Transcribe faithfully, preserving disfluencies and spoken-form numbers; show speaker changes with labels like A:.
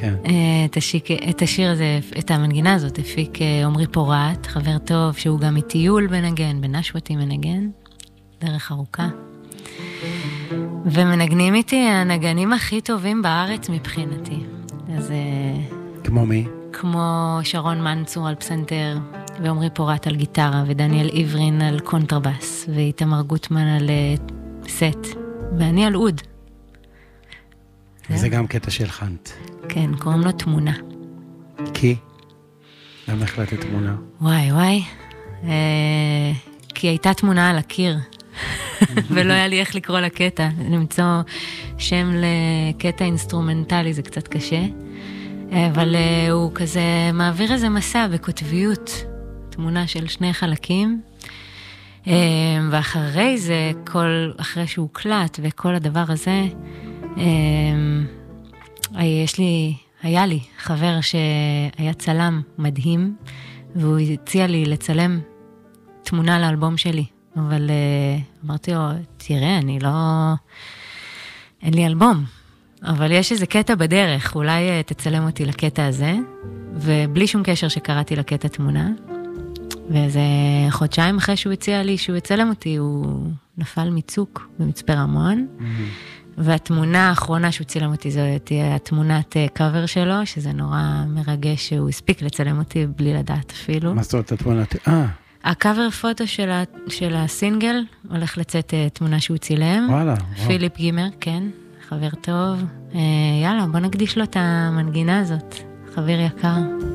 A: כן.
B: את, השיק, את השיר הזה, את המנגינה הזאת, הפיק עומרי פורט, חבר טוב, שהוא גם מטיול בנגן, בנשוותי מנגן, דרך ארוכה. ומנגנים איתי הנגנים הכי טובים בארץ מבחינתי. אז...
A: כמו מי?
B: כמו שרון מנצור על פסנתר, ועומרי פורט על גיטרה, ודניאל עברין על קונטרבס, ואיתמר גוטמן על סט, ואני על אוד.
A: וזה גם קטע של חנט.
B: כן, קוראים לו תמונה.
A: כי? למה החלטת תמונה?
B: וואי וואי, אה, כי הייתה תמונה על הקיר, ולא היה לי איך לקרוא לקטע. למצוא שם לקטע אינסטרומנטלי זה קצת קשה, אבל אה, הוא כזה מעביר איזה מסע בקוטביות, תמונה של שני חלקים, אה, ואחרי זה, כל, אחרי שהוא קלט וכל הדבר הזה, אה, יש לי, היה לי חבר שהיה צלם מדהים, והוא הציע לי לצלם תמונה לאלבום שלי, אבל uh, אמרתי לו, תראה, אני לא... אין לי אלבום, אבל יש איזה קטע בדרך, אולי uh, תצלם אותי לקטע הזה, ובלי שום קשר שקראתי לקטע תמונה, ואיזה חודשיים אחרי שהוא הציע לי שהוא יצלם אותי, הוא נפל מצוק במצפה רמון, mm-hmm. והתמונה האחרונה שהוא צילם אותי, זו תהיה התמונת קאבר שלו, שזה נורא מרגש שהוא הספיק לצלם אותי בלי לדעת אפילו.
A: מה זאת אומרת התמונת? אה.
B: הקאבר פוטו של, ה, של הסינגל הולך לצאת תמונה שהוא צילם.
A: וואלה.
B: פיליפ גימר, כן, חבר טוב. יאללה, בוא נקדיש לו את המנגינה הזאת, חבר יקר.